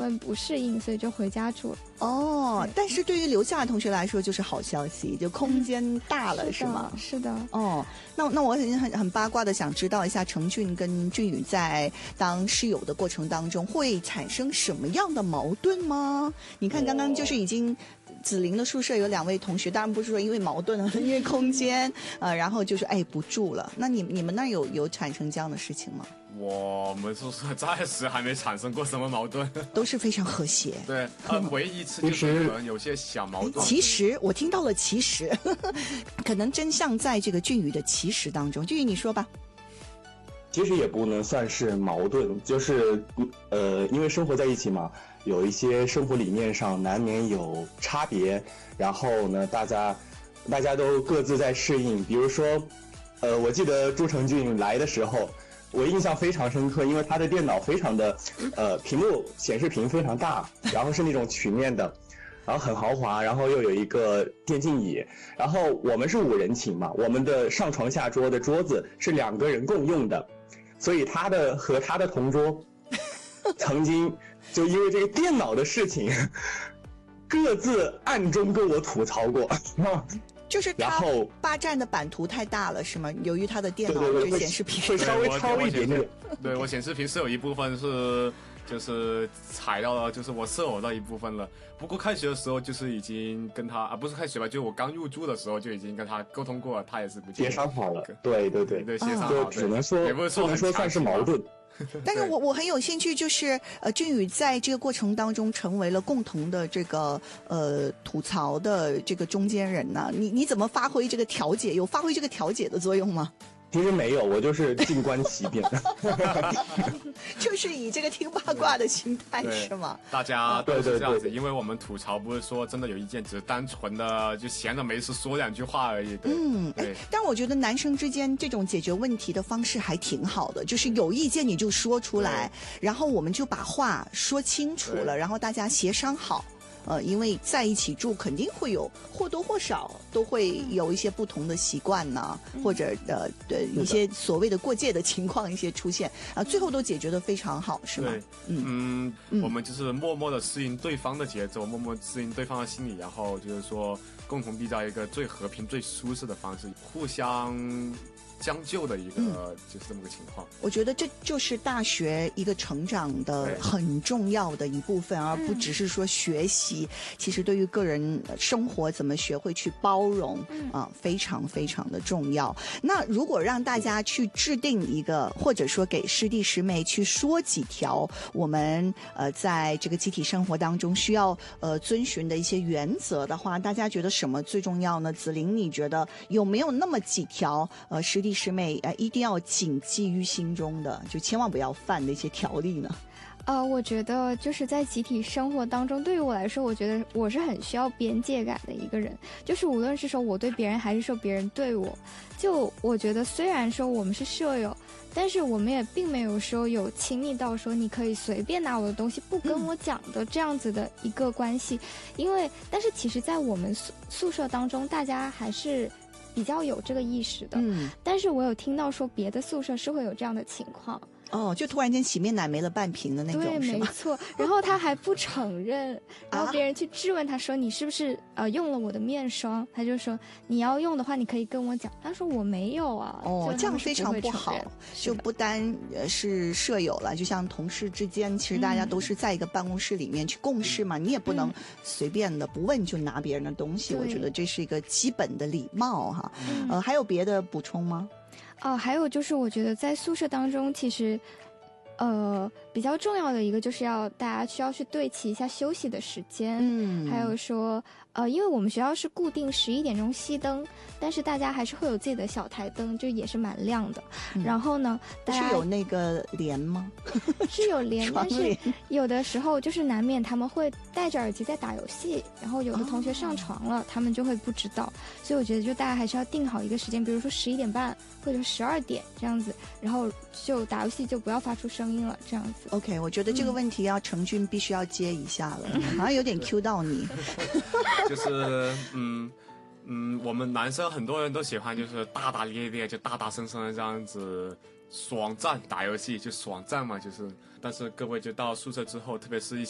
们不适应，所以就回家住了。 哦，但是对于留下的同学来说就是好消息，就空间大了，是吗？ 是的。 哦，那我很八卦的想知道一下，程俊跟俊宇在当室友的过程当中会产生什么样的矛盾吗？你看刚刚就是已经子玲的宿舍有2位同学，当然不是说因为矛盾了，因为空间然后就是不住了。那你们那有产生这样的事情吗？ 我们宿舍暂时还没产生过什么矛盾， 都是非常和谐。 对，唯一一次就是可能有些小矛盾。 其实我听到了，其实可能真相在这个俊宇的其实当中。俊宇，你说吧。 其实也不能算是矛盾，就是因为生活在一起嘛，有一些生活理念上难免有差别，然后呢，大家都各自在适应。比如说，我记得朱成俊来的时候，我印象非常深刻，因为他的电脑非常的屏幕显示屏非常大，然后是那种曲面的，然后很豪华，然后又有一个电竞椅，然后我们是5人寝嘛，我们的上床下桌的桌子是2个人共用的，所以他的同桌曾经就因为这个电脑的事情各自暗中跟我吐槽过。 就是他霸占的版图太大了，是吗？由于他的电脑就显示屏会稍微超一点点。 对，我显示屏是有一部分是就是踩到了，就是我舍友的一部分了。不过开学的时候就是已经跟他不是开学吧，就我刚入住的时候就已经跟他沟通过了，他也是不协商好了。对，协商好了， 就只能说也不能说算是矛盾。 但是我很有兴趣，就是俊宇在这个过程当中成为了共同的这个吐槽的这个中间人呢，你怎么发挥这个调解？有发挥这个调解的作用吗？ 其实没有，我就是静观其变。 就是以这个听八卦的心态是吗？ 大家都是这样子，因为我们吐槽不是说真的有意见，只是单纯的就闲着没事说2句话而已。对。 但我觉得男生之间这种解决问题的方式还挺好的，就是有意见你就说出来，然后我们就把话说清楚了，然后大家协商好。因为在一起住肯定会有或多或少都会有一些不同的习惯呢，或者一些所谓的过界的情况一些出现最后都解决得非常好，是吗？ 我们就是默默的适应对方的节奏，默默适应对方的心理，然后就是说共同缔造一个最和平最舒适的方式，互相将就的一个就是这么个情况。 我觉得这就是大学一个成长的很重要的一部分，而不只是说学习。其实对于个人生活怎么学会去包容非常非常的重要。那如果让大家去制定一个，或者说给师弟师妹去说几条我们在这个集体生活当中需要遵循的一些原则的话，大家觉得什么最重要呢？子玲，你觉得有没有那么几条师弟师妹一定要谨记于心中的，就千万不要犯的一些条例呢？ 我觉得就是在集体生活当中，对于我来说，我觉得我是很需要边界感的一个人。就是无论是说我对别人，还是说别人对我，就我觉得虽然说我们是舍友，但是我们也并没有说有亲密到说你可以随便拿我的东西不跟我讲的这样子的一个关系。但是其实在我们宿舍当中，大家还是比较有这个意识的。但是我有听到说别的宿舍是会有这样的情况。 就突然间洗面奶没了半瓶的那种， 对，没错。然后他还不承认，然后别人去质问他说你是不是用了我的面霜，他就说你要用的话你可以跟我讲，他说我没有啊。 这样非常不好，就不单是舍友了，就像同事之间，其实大家都是在一个办公室里面去共事嘛，你也不能随便的不问就拿别人的东西，我觉得这是一个基本的礼貌哈。还有别的补充吗？ 还有就是我觉得在宿舍当中其实比较重要的一个就是大家需要去对齐一下休息的时间。还有说因为我们学校是固定11点钟熄灯，但是大家还是会有自己的小台灯，就也是蛮亮的。然后呢，大家是有那个帘吗？ 是有帘，但是有的时候就是难免他们会戴着耳机在打游戏，然后有的同学上床了，他们就会不知道。所以我觉得就大家还是要定好一个时间，比如说11点半或者12点这样子，然后就打游戏就不要发出声音了，这样子。 OK， 我觉得这个问题程俊必须要接一下了，好像有点 Q 到你。 就是我们男生很多人都喜欢就是大大咧咧，就大大声声的这样子爽战打游戏，就爽战嘛，就是。但是各位就到宿舍之后，特别是一些